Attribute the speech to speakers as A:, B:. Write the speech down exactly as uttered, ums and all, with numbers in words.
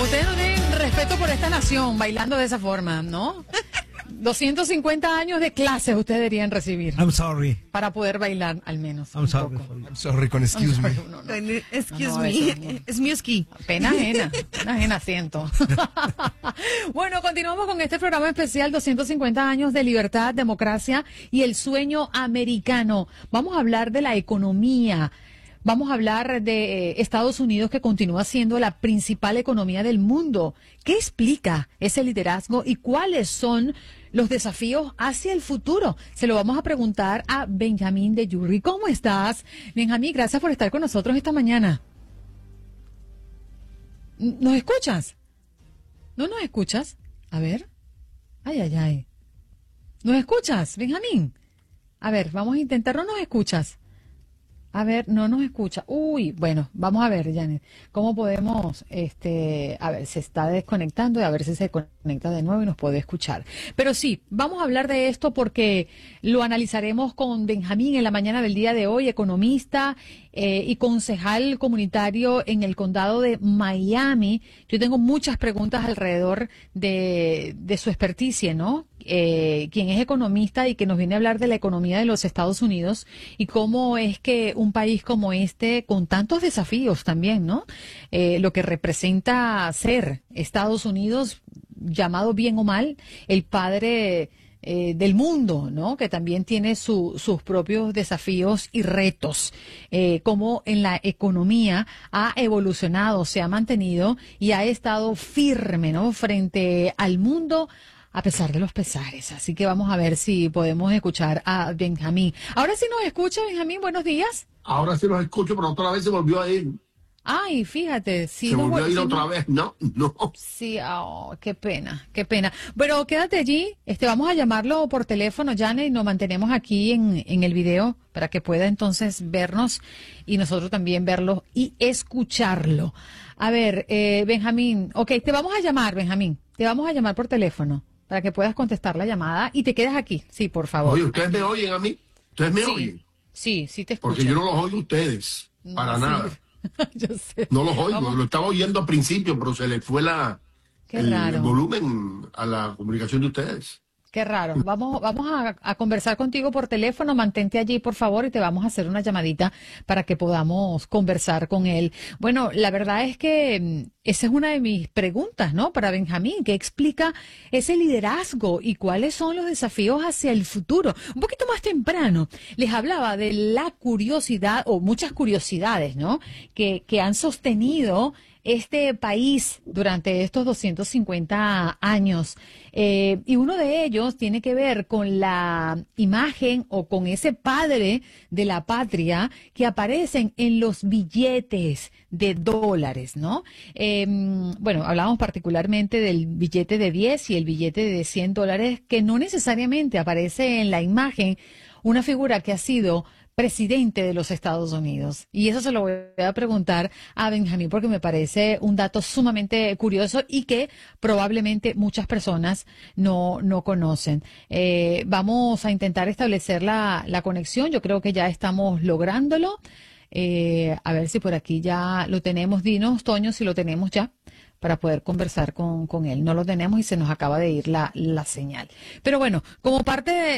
A: Ustedes no tienen respeto por esta nación bailando de esa forma, ¿no? doscientos cincuenta años de clases ustedes deberían recibir.
B: I'm sorry.
A: Para poder bailar al menos.
B: I'm
A: un
B: sorry.
A: poco.
B: I'm sorry con excuse me.
C: No, no. Excuse
A: No, no,
C: me.
A: eso no.
C: Es mi ski.
A: Pena ajena, pena ajena siento. Bueno, continuamos con este programa especial doscientos cincuenta años de libertad, democracia y el sueño americano. Vamos a hablar de la economía. Vamos a hablar de eh, Estados Unidos, que continúa siendo la principal economía del mundo. ¿Qué explica ese liderazgo y cuáles son los desafíos hacia el futuro? Se lo vamos a preguntar a Benjamín de Yurri. ¿Cómo estás, Benjamín? Gracias por estar con nosotros esta mañana. ¿Nos escuchas? ¿No nos escuchas? A ver. Ay, ay, ay. ¿Nos escuchas, Benjamín? A ver, vamos a intentar. ¿No nos escuchas? A ver, no nos escucha. Uy, bueno, vamos a ver, Janet, cómo podemos, este, a ver, se está desconectando y a ver si se conecta de nuevo y nos puede escuchar. Pero sí, vamos a hablar de esto porque lo analizaremos con Benjamín en la mañana del día de hoy, economista eh, y concejal comunitario en el condado de Miami. Yo tengo muchas preguntas alrededor de, de su experticia, ¿no? Eh, quien es economista y que nos viene a hablar de la economía de los Estados Unidos y cómo es que un país como este, con tantos desafíos también, ¿no? Eh, lo que representa ser Estados Unidos, llamado bien o mal, el padre eh, del mundo, ¿no? Que también tiene su, sus propios desafíos y retos, eh, cómo en la economía ha evolucionado, se ha mantenido y ha estado firme, ¿no? Frente al mundo, a pesar de los pesares. Así que vamos a ver si podemos escuchar a Benjamín. Ahora sí nos escucha, Benjamín, buenos días.
D: Ahora sí los escucho, pero otra vez se volvió a ir.
A: Ay, fíjate. Sí,
D: se
A: no,
D: volvió a ir
A: sí,
D: otra
A: no,
D: vez. No, no.
A: Sí, oh, qué pena, qué pena. Pero quédate allí, este, vamos a llamarlo por teléfono, Janet, y nos mantenemos aquí en, en el video para que pueda entonces vernos y nosotros también verlo y escucharlo. A ver, eh, Benjamín, ok, te vamos a llamar, Benjamín, te vamos a llamar por teléfono para que puedas contestar la llamada y te quedes aquí, sí, por favor.
D: Oye, ¿ustedes me oyen a mí? ¿Ustedes me
A: Sí,
D: oyen?
A: sí, sí te escucho.
D: Porque yo no los oigo a ustedes,
A: No,
D: para
A: sí.
D: nada.
A: Yo sé.
D: No los oigo,
A: Vamos.
D: lo estaba oyendo al principio, pero se le fue la,
A: Qué
D: el,
A: raro.
D: el volumen a la comunicación de ustedes.
A: Qué raro. Vamos, vamos a, a conversar contigo por teléfono. Mantente allí, por favor, y te vamos a hacer una llamadita para que podamos conversar con él. Bueno, la verdad es que mm, esa es una de mis preguntas, ¿no? Para Benjamín, ¿qué explica ese liderazgo y cuáles son los desafíos hacia el futuro? Un poquito más temprano les hablaba de la curiosidad o muchas curiosidades, ¿no? Que, que han sostenido este país durante estos doscientos cincuenta años. Eh, y uno de ellos tiene que ver con la imagen o con ese padre de la patria que aparecen en los billetes de dólares, ¿no? Eh, bueno, hablamos particularmente del billete de diez y el billete de cien dólares, que no necesariamente aparece en la imagen una figura que ha sido presidente de los Estados Unidos. Y eso se lo voy a preguntar a Benjamín porque me parece un dato sumamente curioso y que probablemente muchas personas no, no conocen. Eh, vamos a intentar establecer la, la conexión. Yo creo que ya estamos lográndolo. Eh, a ver si por aquí ya lo tenemos. Dinos, Toño, si lo tenemos ya, para poder conversar con, con él. No lo tenemos y se nos acaba de ir la, la señal. Pero bueno, como parte de